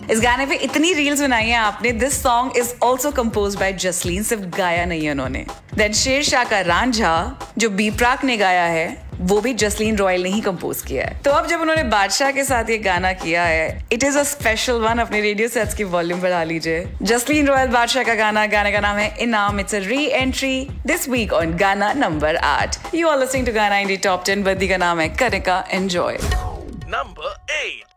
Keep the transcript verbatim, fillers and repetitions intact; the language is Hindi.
इस गाने पे इतनी रील्स बनाई हैं आपने. This song is also compose bye Jasleen, सिर्फ गाया नहीं है उन्होंने. देन शेरशाह का रांझा जो बी प्राक ने गाया है, वो भी जसलीन रॉयल ने ही कंपोज किया है. तो अब जब उन्होंने बादशाह के साथ ये गाना किया है, it is a special one. अपने रेडियो सेट्स की वॉल्यूम बढ़ा लीजिए. जसलीन रॉयल, बादशाह का गाना. गाने का नाम है इनाम. It's a re entry this week on गाना नंबर आठ. यू आर लिसनिंग टू गाना इंडी टॉप टेन. बद्दी का नाम है कनिका. एंजॉय. Number eight.